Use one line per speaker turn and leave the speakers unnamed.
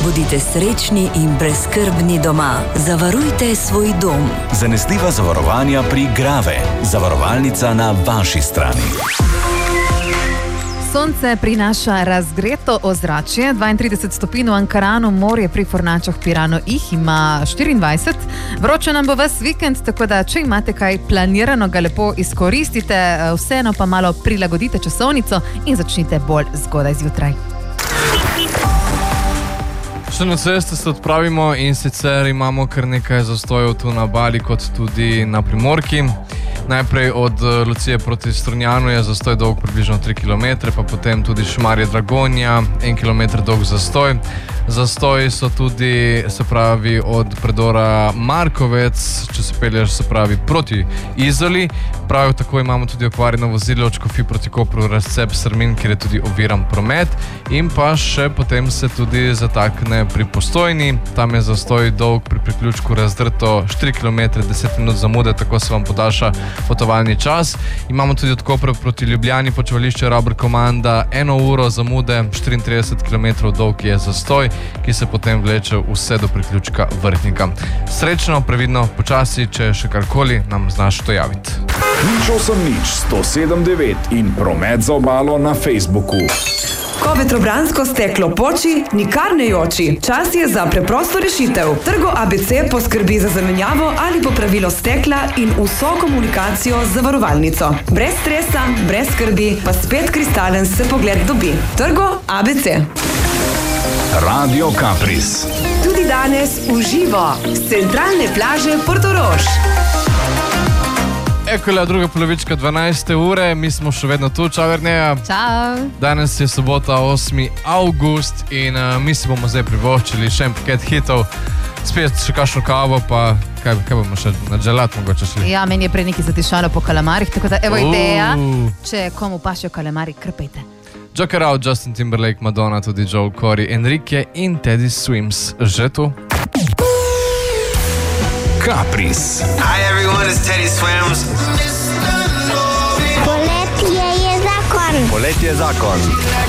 Bodite srečni in brezskrbni doma. Zavarujte svoj dom.
Zanesljiva zavarovanja pri Grave. Zavarovalnica na vaši strani.
Sonce prinaša razgreto ozračje, 32 stopinj v Ankaranu, morje pri Fornačah, Piranu jih ima 24. Vroče nam bo ves vikend, tako da če imate kaj planirano, ga lepo izkoristite, vseeno pa malo prilagodite časovnico in začnite bolj zgodaj zjutraj.
Še na ceste se odpravimo in sicer imamo kar nekaj zastojev tu na Obali kot tudi na Primorki. Najprej od Lucije proti Strunjanu je zastoj dolg približno 3 km, pa potem tudi Šmarje Dragonja, 1 km dolg zastoj. Zastoji so tudi, se pravi, od predora Markovec, če se pelješ, se pravi, proti Izoli. Prav tako imamo tudi okvarjeno vozilo od Škofij proti Kopru, razcep Strmin, kjer je tudi oviran promet. In pa še potem se tudi zatakne pri Postojni. Tam je zastoj dolg pri priključku razdrto 4 km, 10 minut zamude, tako se vam podaljša potovalni čas. Imamo tudi od Kopra proti Ljubljani počivališče Rabr Komanda, 1 uro zamude, 34 km dolg je zastoj, ki se potem vleče vse do priključka Vrhnika. Srečno, previdno, počasi, če še karkoli, nam znaš to javiti.
8-1-7-9 in Promet za obalo na Facebooku.
Ko vetrobransko steklo poči, nikar ne joči. Čas je za preprosto rešitev. Trgo ABC poskrbi za zamenjavo ali popravilo stekla in vso komunikacijo z zavarovalnico. Brez stresa, brez skrbi, pa spet kristalen se pogled dobi. Trgo ABC.
Radio Kapris.
Tudi danes v živo s centralne plaže Portorož.
Ekola, druga polovička 12. ure, mi smo še vedno tu, čau Erneja.
Čau.
Danes je sobota 8. avgust in mi si bomo zdaj privoščili še en paket hitov, spet še kakšno kavo, pa kaj bomo še na dželat mogoče šli.
Ja, meni je prej nekaj zatišalo po kalamarih, tako da evo ideja, če komu pašejo kalamari, krpejte.
Joker out, Justin Timberlake, Madonna, tudi Joel Corey, Enrique in Teddy Swims. Že tu?
Kapris.
Hi everyone, it's Teddy Swims.
Poletje je zakon.
Poletje je zakon.